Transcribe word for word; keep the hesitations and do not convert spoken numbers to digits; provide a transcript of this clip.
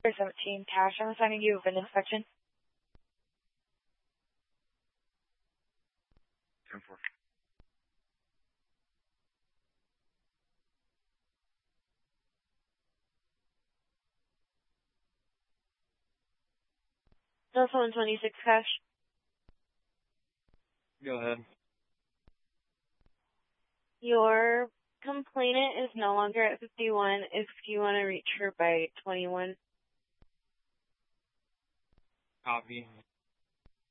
seventeen cash. I'm assigning you a VIN inspection. ten four. Delta one twenty-six cash. Go ahead. Your complainant is no longer at fifty-one if you want to reach her by twenty-one. Copy.